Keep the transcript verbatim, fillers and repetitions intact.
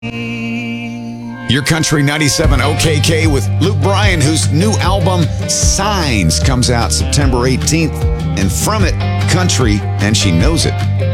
Your Country ninety-seven O K K with Luke Bryan, whose new album, Signs, comes out September eighteenth. And from it, country, and she knows it.